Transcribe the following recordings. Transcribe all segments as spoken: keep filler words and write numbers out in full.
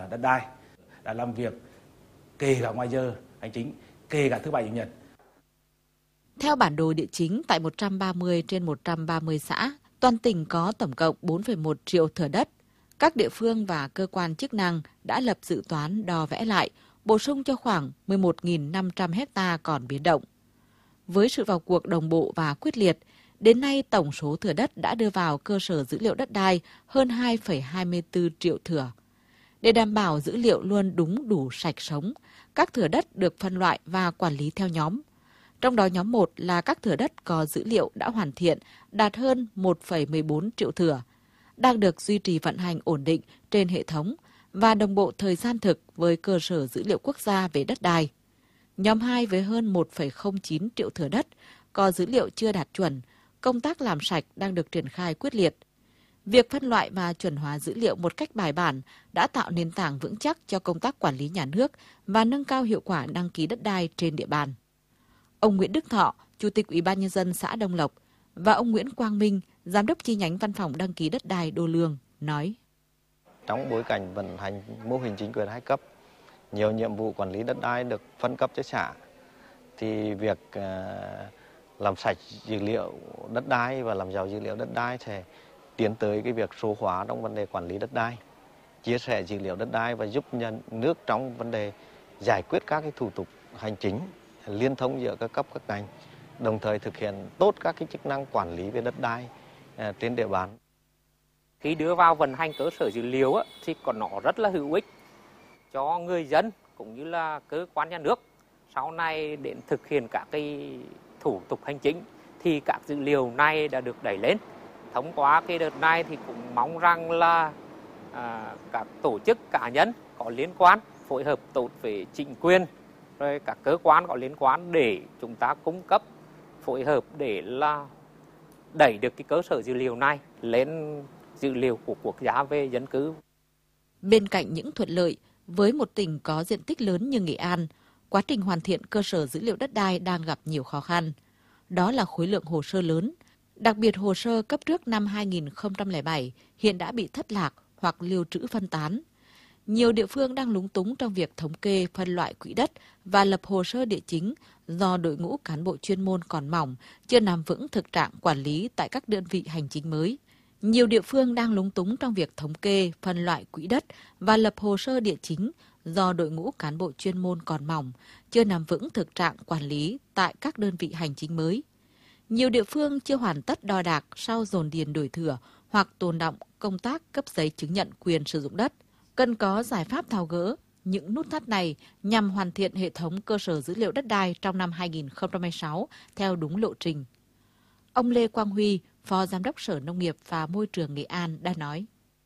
đất đai, đã làm việc kể cả ngoài giờ hành chính, kể cả thứ bảy chủ nhật. Theo bản đồ địa chính, tại một trăm ba mươi trên một trăm ba mươi xã, toàn tỉnh có tổng cộng bốn phẩy một triệu thửa đất. Các địa phương và cơ quan chức năng đã lập dự toán đo vẽ lại, bổ sung cho khoảng mười một nghìn năm trăm ha còn biến động. Với sự vào cuộc đồng bộ và quyết liệt, đến nay tổng số thửa đất đã đưa vào cơ sở dữ liệu đất đai hơn hai phẩy hai mươi tư triệu thửa. Để đảm bảo dữ liệu luôn đúng đủ sạch sống, các thửa đất được phân loại và quản lý theo nhóm. Trong đó nhóm một là các thửa đất có dữ liệu đã hoàn thiện, đạt hơn một phẩy mười bốn triệu thửa, đang được duy trì vận hành ổn định trên hệ thống và đồng bộ thời gian thực với cơ sở dữ liệu quốc gia về đất đai. Nhóm hai với hơn một phẩy không chín triệu thửa đất có dữ liệu chưa đạt chuẩn, công tác làm sạch đang được triển khai quyết liệt. Việc phân loại và chuẩn hóa dữ liệu một cách bài bản đã tạo nền tảng vững chắc cho công tác quản lý nhà nước và nâng cao hiệu quả đăng ký đất đai trên địa bàn. Ông Nguyễn Đức Thọ, Chủ tịch Ủy ban Nhân dân xã Đông Lộc và ông Nguyễn Quang Minh, Giám đốc chi nhánh Văn phòng đăng ký đất đai Đô Lương, nói. Trong bối cảnh vận hành mô hình chính quyền hai cấp, nhiều nhiệm vụ quản lý đất đai được phân cấp cho xã, thì việc uh, làm sạch dữ liệu đất đai và làm giàu dữ liệu đất đai sẽ tiến tới cái việc số hóa trong vấn đề quản lý đất đai, chia sẻ dữ liệu đất đai và giúp nhà nước trong vấn đề giải quyết các cái thủ tục hành chính, liên thông giữa các cấp các ngành, đồng thời thực hiện tốt các cái chức năng quản lý về đất đai uh, trên địa bàn. Khi đưa vào vận hành cơ sở dữ liệu á, thì còn nó rất là hữu ích cho người dân cũng như là cơ quan nhà nước. Sau này đến thực hiện các cái thủ tục hành chính thì các dữ liệu này đã được đẩy lên. Thông qua cái đợt này thì cũng mong rằng là à, các tổ chức cá nhân có liên quan phối hợp tốt với chính quyền, rồi các cơ quan có liên quan để chúng ta cung cấp phối hợp để là đẩy được cái cơ sở dữ liệu này lên dữ liệu của quốc gia về dân cư. Bên cạnh những thuận lợi, với một tỉnh có diện tích lớn như Nghệ An, quá trình hoàn thiện cơ sở dữ liệu đất đai đang gặp nhiều khó khăn. Đó là khối lượng hồ sơ lớn, đặc biệt hồ sơ cấp trước năm hai nghìn không trăm lẻ bảy hiện đã bị thất lạc hoặc lưu trữ phân tán. Nhiều địa phương đang lúng túng trong việc thống kê, phân loại quỹ đất và lập hồ sơ địa chính do đội ngũ cán bộ chuyên môn còn mỏng, chưa nắm vững thực trạng quản lý tại các đơn vị hành chính mới. Nhiều địa phương đang lúng túng trong việc thống kê, phân loại quỹ đất và lập hồ sơ địa chính do đội ngũ cán bộ chuyên môn còn mỏng, chưa nắm vững thực trạng quản lý tại các đơn vị hành chính mới. Nhiều địa phương chưa hoàn tất đo đạc sau dồn điền đổi thửa hoặc tồn đọng công tác cấp giấy chứng nhận quyền sử dụng đất. Cần có giải pháp tháo gỡ những nút thắt này nhằm hoàn thiện hệ thống cơ sở dữ liệu đất đai trong năm hai nghìn không trăm hai mươi sáu theo đúng lộ trình. Ông Lê Quang Huy, Phó Giám đốc Sở Nông nghiệp và Môi trường Nghệ An đã nói.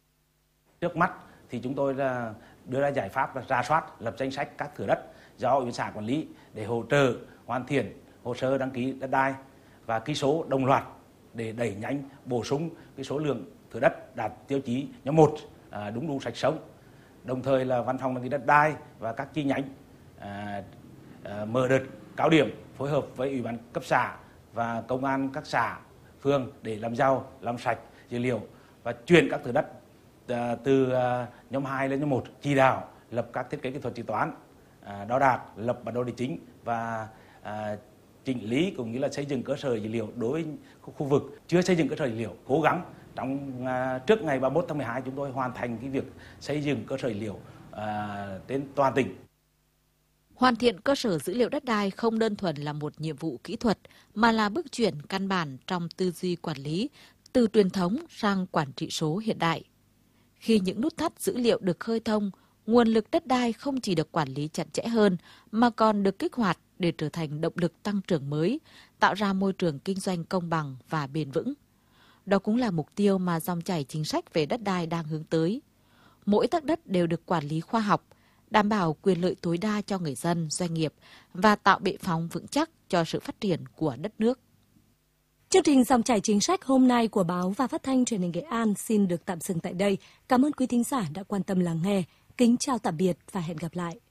Trước mắt thì chúng tôi là đưa ra giải pháp là rà soát, lập danh sách các thửa đất do Ủy ban xã quản lý để hỗ trợ hoàn thiện hồ sơ đăng ký đất đai và ký số đồng loạt để đẩy nhanh bổ sung cái số lượng thửa đất đạt tiêu chí nhóm một đúng đủ sạch sống. Đồng thời là Văn phòng đăng ký đất đai và các chi nhánh à, à, mở đợt cao điểm phối hợp với Ủy ban cấp xã và công an các xã phường để làm giàu, làm sạch dữ liệu và chuyển các thửa đất à, từ à, nhóm hai lên nhóm một, chỉ đạo lập các thiết kế kỹ thuật dự toán, à, đo đạc, lập bản đồ địa chính và à, chỉnh lý cũng như là xây dựng cơ sở dữ liệu đối với khu vực chưa xây dựng cơ sở dữ liệu, cố gắng trong à, trước ngày ba mươi mốt tháng mười hai chúng tôi hoàn thành cái việc xây dựng cơ sở dữ liệu à, trên toàn tỉnh. Hoàn thiện cơ sở dữ liệu đất đai không đơn thuần là một nhiệm vụ kỹ thuật mà là bước chuyển căn bản trong tư duy quản lý từ truyền thống sang quản trị số hiện đại. Khi những nút thắt dữ liệu được khơi thông, nguồn lực đất đai không chỉ được quản lý chặt chẽ hơn mà còn được kích hoạt để trở thành động lực tăng trưởng mới, tạo ra môi trường kinh doanh công bằng và bền vững. Đó cũng là mục tiêu mà dòng chảy chính sách về đất đai đang hướng tới. Mỗi tấc đất đều được quản lý khoa học, đảm bảo quyền lợi tối đa cho người dân, doanh nghiệp và tạo bệ phóng vững chắc cho sự phát triển của đất nước. Chương trình Dòng chảy chính sách hôm nay của báo và phát thanh truyền hình Nghệ An xin được tạm dừng tại đây. Cảm ơn quý thính giả đã quan tâm lắng nghe. Kính chào tạm biệt và hẹn gặp lại.